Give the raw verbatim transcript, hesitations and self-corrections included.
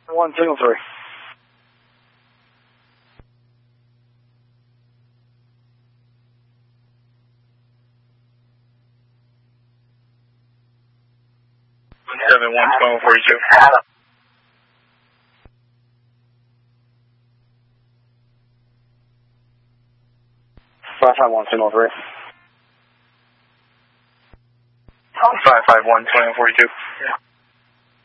One single three. Seven one twelve forty two. Five five one single three. Five five one twenty forty two. Yeah.